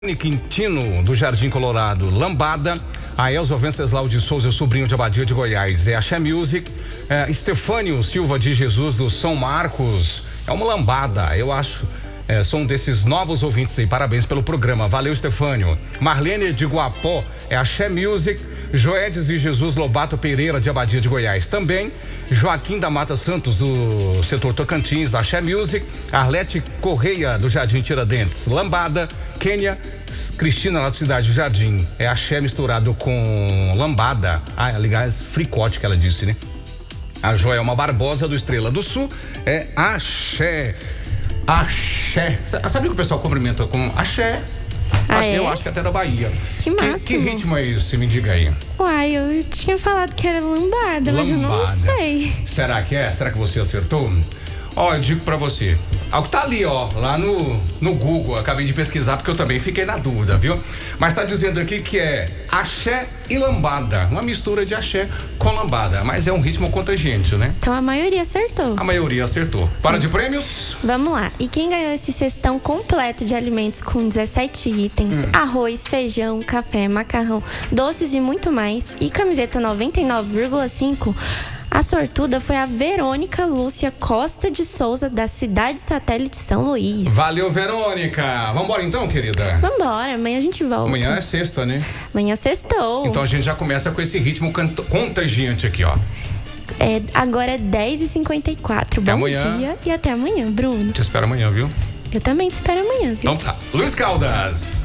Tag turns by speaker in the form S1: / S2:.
S1: Quintino, do Jardim Colorado, Lambada. A Elza Venceslau de Souza, sobrinho de Abadia de Goiás, é Axé Music. Estefânio Silva de Jesus, do São Marcos, é uma lambada, eu acho. São desses novos ouvintes aí, parabéns pelo programa, valeu, Estefânio. Marlene de Guapó, é Axé Music. Joedes e Jesus Lobato Pereira, de Abadia de Goiás, também. Joaquim da Mata Santos, do setor Tocantins, da Axé Music. Arlete Correia, do Jardim Tiradentes, lambada. Kênia Cristina, lá da Cidade do Jardim, é axé misturado com lambada. Aliás, fricote que ela disse, né? A Joelma Barbosa, do Estrela do Sul, é axé. Axé. Sabe que o pessoal cumprimenta com axé? Eu acho que até da Bahia.
S2: Que massa.
S1: Que ritmo é esse? Me diga aí.
S2: Uai, eu tinha falado que era lambada, mas eu não sei.
S1: Será que é? Será que você acertou? Ó, eu digo pra você. Algo tá ali, ó, lá no Google. Acabei de pesquisar porque eu também fiquei na dúvida, viu? Mas tá dizendo aqui que é axé e lambada. Uma mistura de axé com lambada. Mas é um ritmo contagiante, né?
S2: Então a maioria acertou.
S1: A maioria acertou. Para de prêmios?
S2: Vamos lá. E quem ganhou esse cestão completo de alimentos com 17 itens, arroz, feijão, café, macarrão, doces e muito mais, e camiseta 99,5... A sortuda foi a Verônica Lúcia Costa de Souza, da cidade satélite São Luís.
S1: Valeu, Verônica. Vambora então, querida?
S2: Vambora, amanhã a gente volta.
S1: Amanhã é sexta, né?
S2: Amanhã sextou.
S1: Então a gente já começa com esse ritmo contagiante aqui, ó.
S2: Agora é 10h54. Bom
S1: amanhã.
S2: Dia e até amanhã, Bruno.
S1: Te espero amanhã, viu?
S2: Eu também te espero amanhã, viu?
S1: Então tá. Luiz Caldas.